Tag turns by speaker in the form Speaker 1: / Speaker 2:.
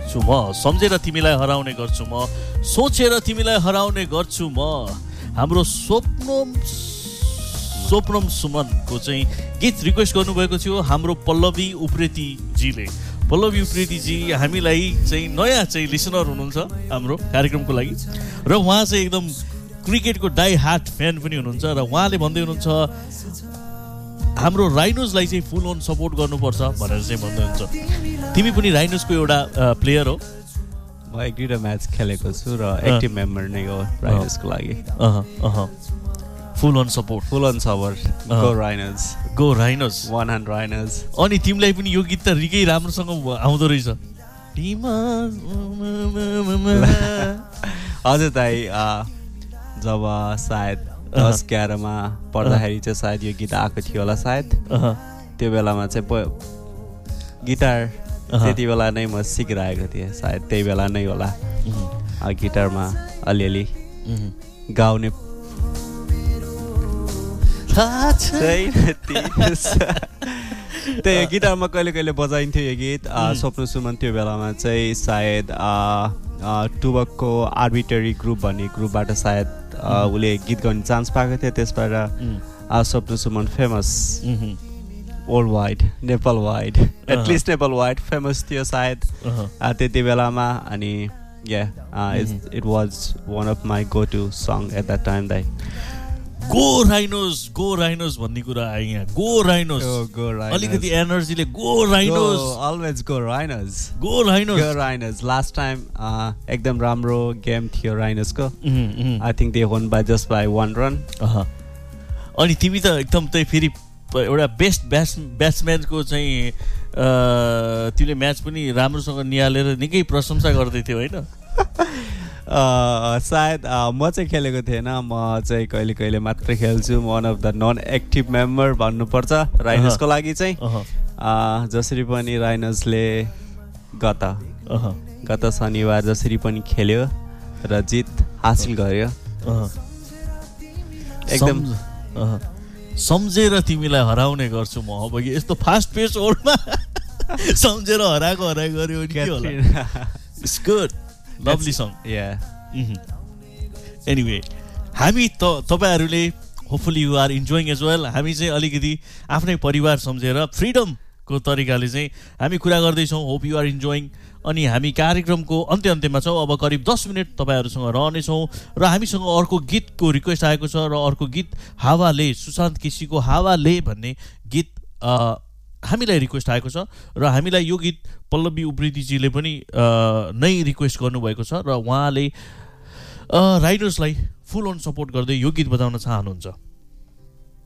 Speaker 1: छु म सम्झेर तिमीलाई हराउने गर्छु म सोचेर तिमीलाई हराउने गर्छु म हाम्रो स्वप्नम सुमनको चाहिँ गीत रिक्वेस्ट गर्नुभएको थियो हाम्रो पल्लवी उप्रेतीजीले। पल्लवी उप्रेतीजी हामीलाई चाहिँ नयाँ चाहिँ लिसनर हुनुहुन्छ हाम्रो कार्यक्रमको लागि र उहाँ चाहिँ एकदम क्रिकेटको डाई हार्ट फ्यान पनि हुनुहुन्छ र उहाँले भन्दै हुनुहुन्छ हाम्रो राइनोजलाई चाहिँ फुल अन सपोर्ट गर्नुपर्छ भनेर चाहिँ भन्दै हुन्छ। तिमी पनि राइनोजको एउटा प्लेयर हो?
Speaker 2: म एक दुईवटा म्याच खेलेको छु र एक्टिभ मेम्बर नै हो राइनोजको लागि।
Speaker 1: Full on support
Speaker 2: go rhinos 100 rhinos.
Speaker 1: अनि तिमीलाई पनि यो गीत त निकै राम्रोसँग आउँदो रहेछ।
Speaker 2: हजुर दाइ जब सायद 10-11मा पढ्दाखेरि चाहिँ सायद यो गीत आएको थियो होला सायद। त्यो बेलामा चाहिँ गिटार त्यति बेला नै म सिकिरहेको थिएँ सायद त्यही बेला नै होला। गिटारमा अलिअलि गाउने त्यही गिटारमा कहिले कहिले बजाइन्थ्यो यो गीत। स्वप्न सुमन त्यो बेलामा चाहिँ सायद टुबकको आर्बिटरी ग्रुप भन्ने ग्रुपबाट सायद उसले गीत गाउने चान्स पाएको थियो। त्यसबाट स्वप्न Suman famous world wide Nepal wide at least Nepal wide famous थियो सायद त्यति बेलामा। अनि it was one of my go to song at that time दाइ।
Speaker 1: गो राइनोज भन्ने कुरा आयो यहाँ। गो राइनोज अलिकति एनर्जीले go rhinos
Speaker 2: always go rhinos last time एकदम राम्रो गेम थियो राइनोजको। I think they one by just by 1 run.
Speaker 1: अनि तिमी त एकदम त्यही फेरि एउटा बेस्ट ब्याट्सम्यानको चाहिँ तिमीले म्याच पनि राम्रोसँग निहालेर निकै प्रशंसा गर्दै थियौ होइन?
Speaker 2: सायद म चाहिँ खेलेको थिएन, म चाहिँ कहिले कहिले मात्र खेल्छु। One of the non active member भन्नुपर्छ राइनोजको लागि चाहिँ। जसरी पनि राइनोजले गत शनिबार जसरी पनि खेल्यो र जित हासिल गर्यो। एकदम
Speaker 1: सम्झेर तिमीलाई हराउने गर्छु म। अब यस्तो फास्ट पेस ओभरमा सम्झेर हराएको गर्यो नि के होला? It's good, lovely song. Anyway हामी तपाईहरूले hopefully you are enjoying as well. हामी चाहिँ अलिकति आफ्नै परिवार सम्झेर फ्रिडमको तरिकाले चाहिँ हामी कुरा गर्दैछौँ। Hope you are enjoying. अनि हामी कार्यक्रमको अन्त्यमा छौँ। अब करिब 10 मिनट तपाईँहरूसँग रहनेछौँ र हामीसँग अर्को गीतको रिक्वेस्ट आएको छ र अर्को गीत हावाले, सुशान्त केसीको हावाले भन्ने गीत हामीलाई रिक्वेस्ट आएको छ र हामीलाई यो गीत पल्लवी उप्रेतीजीले पनि नै रिक्वेस्ट गर्नुभएको छ र उहाँले राइडर्सलाई फुल अन सपोर्ट गर्दै यो गीत बजाउन चाहनुहुन्छ।